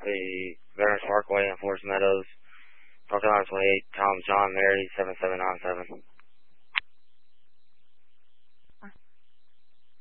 exactly Veterans Parkway in Forest Meadows, North Carolina 28, Tom John Mary 7797.